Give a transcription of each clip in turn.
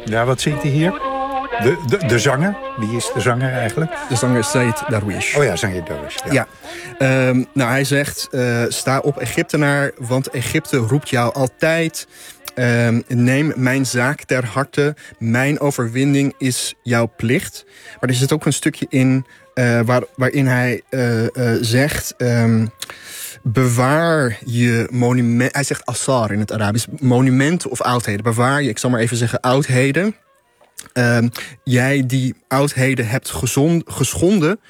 Ja, wat zingt hij hier? De zanger? Wie is de zanger eigenlijk? De zanger is Said Darwish. Oh ja, Said Darwish. Ja. Hij zegt, sta op Egyptenaar, want Egypte roept jou altijd. Neem mijn zaak ter harte, mijn overwinning is jouw plicht. Maar er zit ook een stukje in waarin hij zegt... bewaar je monument... Hij zegt asar in het Arabisch. Monumenten of oudheden. Bewaar je, ik zal maar even zeggen, oudheden. Jij die oudheden hebt geschonden.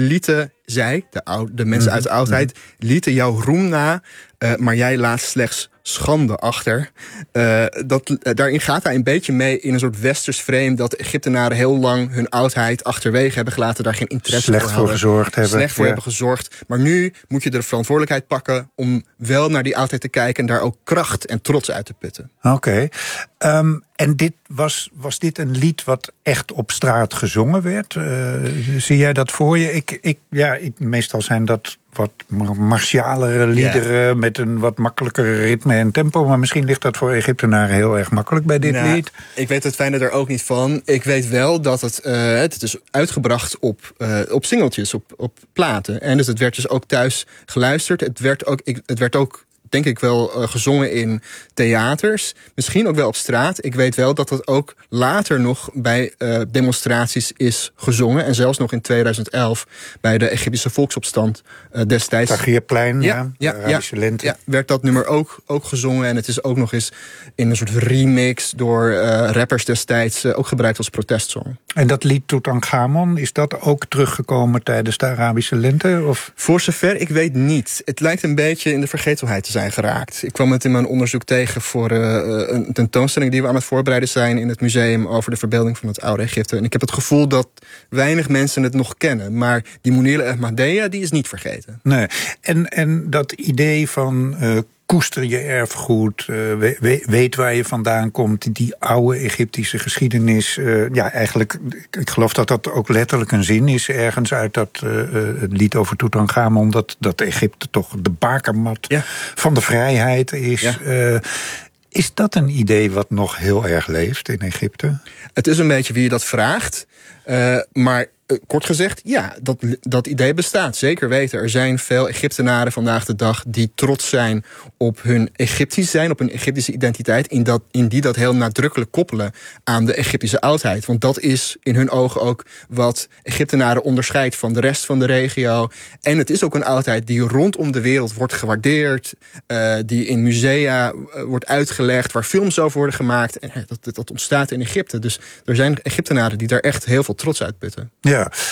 De mensen uit de oudheid, lieten jouw roem na. Maar jij laat slechts schande achter. Daarin gaat hij een beetje mee in een soort westers frame... dat de Egyptenaren heel lang hun oudheid achterwege hebben gelaten... daar geen interesse Slecht voor gezorgd hebben. Slecht voor hebben gezorgd. Maar nu moet je de verantwoordelijkheid pakken... om wel naar die oudheid te kijken... en daar ook kracht en trots uit te putten. Oké. En was dit een lied wat echt op straat gezongen werd? Zie jij dat voor je? Meestal zijn dat wat martialere liederen... met een wat makkelijker ritme en tempo. Maar misschien ligt dat voor Egyptenaren heel erg makkelijk bij dit lied. Ik weet het fijne er ook niet van. Ik weet wel dat het is uitgebracht op singeltjes, op platen. En dus het werd dus ook thuis geluisterd. Het werd ook denk ik wel gezongen in theaters. Misschien ook wel op straat. Ik weet wel dat het ook later nog bij demonstraties is gezongen. En zelfs nog in 2011 bij de Egyptische volksopstand destijds. Tahrirplein, de Arabische lente. Ja, werd dat nummer ook gezongen. En het is ook nog eens in een soort remix door rappers destijds ook gebruikt als protestsong. En dat lied Tutankhamon, is dat ook teruggekomen tijdens de Arabische lente? Of? Voor zover ik weet niet. Het lijkt een beetje in de vergetelheid te zijn geraakt. Ik kwam het in mijn onderzoek tegen voor een tentoonstelling die we aan het voorbereiden zijn in het museum over de verbeelding van het oude Egypte. En ik heb het gevoel dat weinig mensen het nog kennen. Maar die Mounir el-Ahmadiyya, die is niet vergeten. Nee. En dat idee van koester je erfgoed, weet waar je vandaan komt, die oude Egyptische geschiedenis. Eigenlijk, ik geloof dat dat ook letterlijk een zin is ergens uit dat het lied over Tutankhamon, dat Egypte toch de bakermat van de vrijheid is. Ja. Is dat een idee wat nog heel erg leeft in Egypte? Het is een beetje wie je dat vraagt. Maar kort gezegd, ja, dat idee bestaat. Zeker weten. Er zijn veel Egyptenaren vandaag de dag die trots zijn op hun Egyptisch zijn, op hun Egyptische identiteit, in die dat heel nadrukkelijk koppelen aan de Egyptische oudheid. Want dat is in hun ogen ook wat Egyptenaren onderscheidt van de rest van de regio. En het is ook een oudheid die rondom de wereld wordt gewaardeerd, die in musea wordt uitgelegd, waar films over worden gemaakt. En dat ontstaat in Egypte. Dus er zijn Egyptenaren die daar echt heel veel trots uit putten. Ja.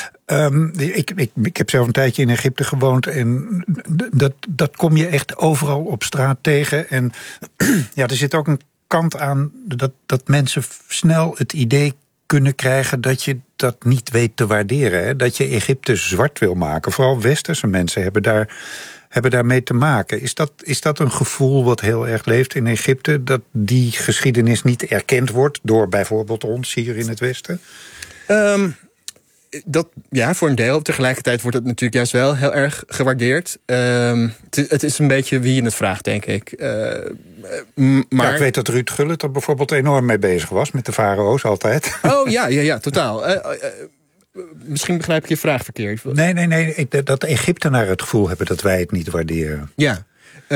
Ik heb zelf een tijdje in Egypte gewoond en dat kom je echt overal op straat tegen. En er zit ook een kant aan dat mensen snel het idee kunnen krijgen dat je dat niet weet te waarderen. Hè? Dat je Egypte zwart wil maken. Vooral westerse mensen hebben daarmee te maken. Is dat een gevoel wat heel erg leeft in Egypte, dat die geschiedenis niet erkend wordt door bijvoorbeeld ons hier in het Westen? Voor een deel. Tegelijkertijd wordt het natuurlijk juist wel heel erg gewaardeerd. Het is een beetje wie je het vraagt, denk ik. Maar ik weet dat Ruud Gullit er bijvoorbeeld enorm mee bezig was, met de farao's altijd. Oh, ja, totaal. Misschien begrijp ik je vraag verkeerd. Nee. Dat Egyptenaren het gevoel hebben dat wij het niet waarderen. Ja.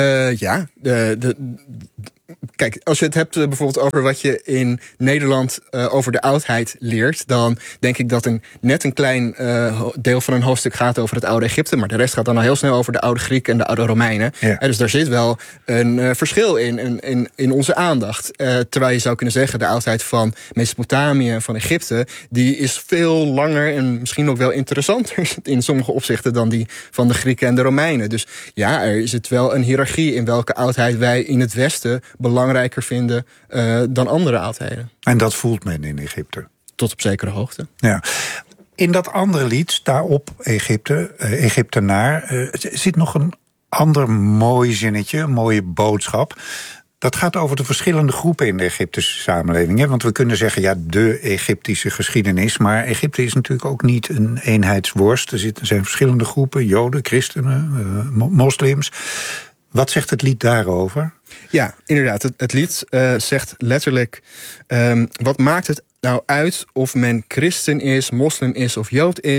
Kijk, als je het hebt bijvoorbeeld over wat je in Nederland over de oudheid leert, dan denk ik dat net een klein deel van een hoofdstuk gaat over het oude Egypte, maar de rest gaat dan al heel snel over de oude Grieken en de oude Romeinen. Ja. Dus daar zit wel een verschil in onze aandacht. Terwijl je zou kunnen zeggen, de oudheid van Mesopotamië en van Egypte, die is veel langer en misschien ook wel interessanter in sommige opzichten dan die van de Grieken en de Romeinen. Dus ja, er zit wel een hiërarchie in welke oudheid wij in het Westen belangrijker vinden dan andere oudheden. En dat voelt men in Egypte? Tot op zekere hoogte. Ja. In dat andere lied, Sta op Egypte, Egyptenaar, zit nog een ander mooi zinnetje, een mooie boodschap. Dat gaat over de verschillende groepen in de Egyptische samenleving. Hè? Want we kunnen zeggen, de Egyptische geschiedenis, maar Egypte is natuurlijk ook niet een eenheidsworst. Er zijn verschillende groepen, Joden, christenen, moslims. Wat zegt het lied daarover? Ja, inderdaad. Het lied zegt letterlijk... wat maakt het nou uit of men christen is, moslim is of jood is?